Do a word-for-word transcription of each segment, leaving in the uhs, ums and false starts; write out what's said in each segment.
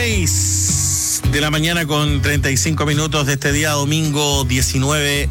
seis de la mañana con treinta y cinco minutos de este día domingo diecinueve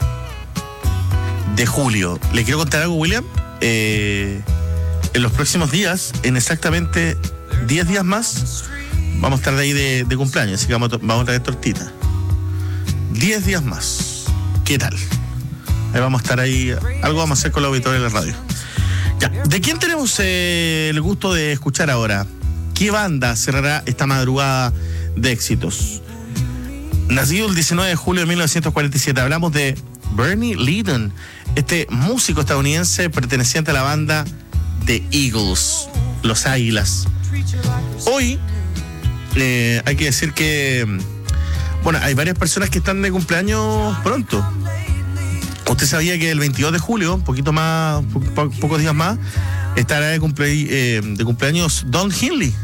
de julio. ¿Le quiero contar algo, William? Eh, en los próximos días, en exactamente diez días más, vamos a estar de ahí de, de cumpleaños, así que vamos a, vamos a traer tortita. diez días más. ¿Qué tal? Ahí vamos a estar ahí, algo vamos a hacer con la auditoría de la radio. Ya, ¿de quién tenemos eh, el gusto de escuchar ahora? ¿Qué banda cerrará esta madrugada de éxitos? Nacido el diecinueve de julio de mil novecientos cuarenta y siete, hablamos de Bernie Leadon, este músico estadounidense perteneciente a la banda The Eagles, Los Águilas. Hoy eh, hay que decir que, bueno, hay varias personas que están de cumpleaños pronto. Usted sabía que el veintidós de julio, un poquito más, po- pocos días más, estará de, cumple, eh, de cumpleaños Don Henley.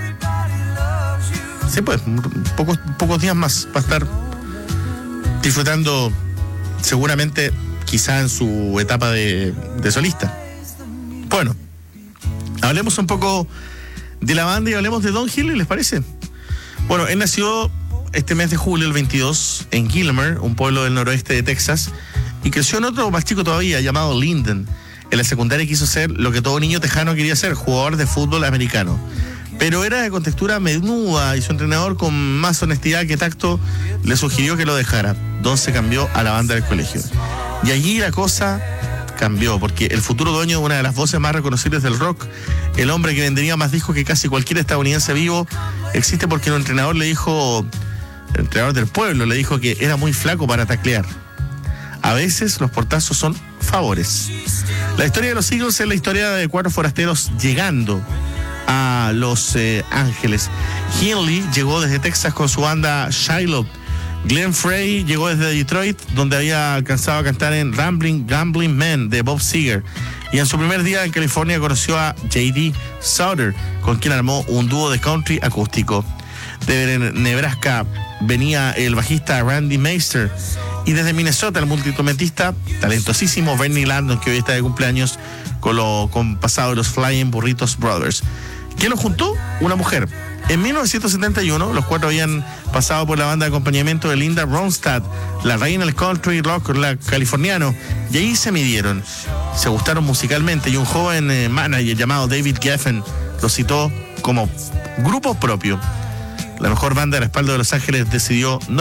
Sí, pues, pocos, pocos días más va a estar disfrutando, seguramente, quizá en su etapa de, de solista. Bueno, hablemos un poco de la banda y hablemos de Don Henley, ¿les parece? Bueno, él nació este mes de julio, el veintidós, en Gilmer, un pueblo del noroeste de Texas, y creció en otro más chico todavía, llamado Linden. En la secundaria quiso ser lo que todo niño tejano quería ser, jugador de fútbol americano. Pero era de contextura menuda y su entrenador, con más honestidad que tacto, le sugirió que lo dejara. Don se cambió a la banda del colegio. Y allí la cosa cambió, porque el futuro dueño de una de las voces más reconocibles del rock, el hombre que vendería más discos que casi cualquier estadounidense vivo, existe porque el entrenador le dijo, el entrenador del pueblo le dijo que era muy flaco para taclear. A veces los portazos son favores. La historia de los Eagles es la historia de cuatro forasteros llegando a Los eh, Ángeles. Henley llegó desde Texas con su banda Shiloh. Glenn Frey llegó desde Detroit, donde había alcanzado a cantar en Rambling Gambling Man de Bob Seger. Y en su primer día en California conoció a J D Souther, con quien armó un dúo de country acústico. De Nebraska venía el bajista Randy Meister. Y desde Minnesota, el multiinstrumentista talentosísimo Bernie Leadon, que hoy está de cumpleaños, con lo con pasado de los Flying Burritos Brothers. ¿Quién los juntó? Una mujer. En mil novecientos setenta y uno, los cuatro habían pasado por la banda de acompañamiento de Linda Ronstadt, la reina del country rock la californiano, y ahí se midieron. Se gustaron musicalmente y un joven eh, manager llamado David Geffen los citó como grupo propio. La mejor banda de respaldo de Los Ángeles decidió no